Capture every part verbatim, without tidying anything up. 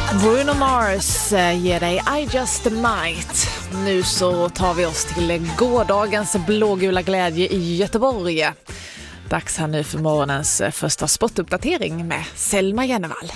Bruno Mars ger dig I Just Might. Nu så tar vi oss till gårdagens blågula glädje i Göteborg. Dags här nu för morgonens första sportuppdatering med Selma Jennevall.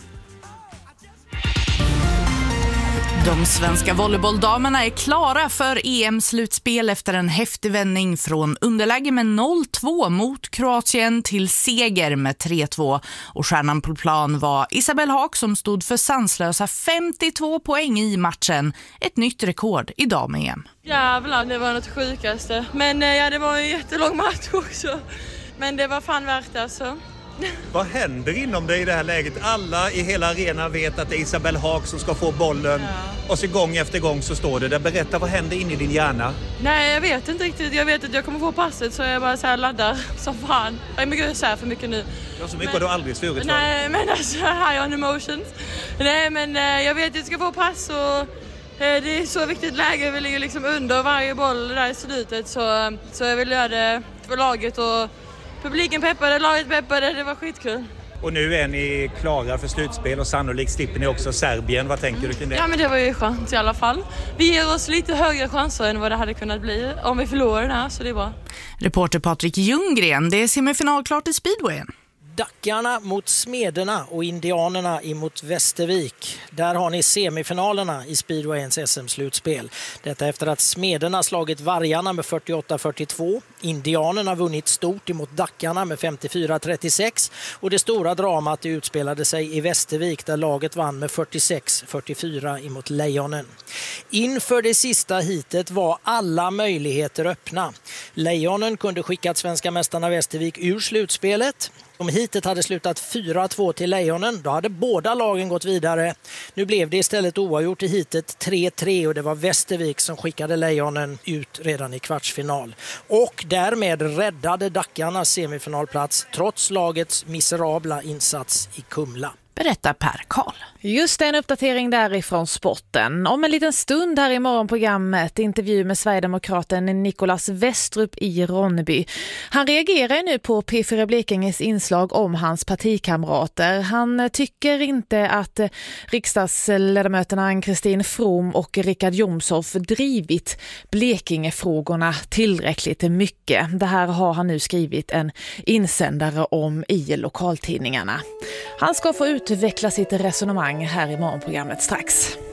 De svenska volleybolldamerna är klara för E M-slutspel efter en häftig vändning från underläge med noll två mot Kroatien till seger med tre två. Och stjärnan på plan var Isabelle Haak som stod för sanslösa femtiotvå poäng i matchen. Ett nytt rekord i dam-E M. Jävlar, det var något sjukaste. Men ja, det var en jättelång match också. Men det var fan värt det alltså. Vad händer inom dig i det här läget? Alla i hela arenan vet att det är Isabelle Haak som ska få bollen. Ja. Och så gång efter gång så står det där. Berätta, vad händer in i din hjärna? Nej, jag vet inte riktigt. Jag vet att jag kommer få passet så jag bara så här laddar som fan. Jag är mycket så här för mycket nu. Ja, så mycket men, har du aldrig svurit för. Nej, men alltså high on emotions. Nej, men jag vet att jag ska få pass och det är så viktigt läge. Vi ligger liksom under varje boll där i slutet. Så, så jag vill göra det för laget och publiken peppade, laget peppade, det var skitkul. Och nu är ni klara för slutspel och sannolikt slipper ni också Serbien. Vad tänker du kring det? Ja, men det var ju skönt i alla fall. Vi ger oss lite högre chanser än vad det hade kunnat bli om vi förlorar den här, så det är bra. Reporter Patrik Ljunggren, det är semifinalklart i speedwayen. Dackarna mot Smederna och Indianerna emot Västervik. Där har ni semifinalerna i speedwayens S M-slutspel. Detta efter att Smederna slagit Vargarna med fyrtioåtta fyrtiotvå. Indianerna vunnit stort emot Dackarna med femtiofyra trettiosex. Och det stora dramat utspelade sig i Västervik där laget vann med fyrtiosex fyrtiofyra emot Lejonen. Inför det sista hitet var alla möjligheter öppna. Lejonen kunde skickat svenska mästarna Västervik ur slutspelet. Om hitet hade slutat fyra två till Lejonen, då hade båda lagen gått vidare. Nu blev det istället oavgjort i hitet tre tre och det var Västervik som skickade Lejonen ut redan i kvartsfinal. Och därmed räddade Dackarnas semifinalplats trots lagets miserabla insats i Kumla. Berättar Per Karl. Just en uppdatering därifrån sporten. Om en liten stund här i morgonprogrammet intervju med Sverigedemokraten Nicolas Westrup i Ronneby. Han reagerar nu på P fyra Blekinges inslag om hans partikamrater. Han tycker inte att riksdagsledamöterna Ann-Kristin From och Richard Jomshof drivit Blekingefrågorna tillräckligt mycket. Det här har han nu skrivit en insändare om i lokaltidningarna. Han ska få utveckla sitt resonemang här i morgonprogrammet strax.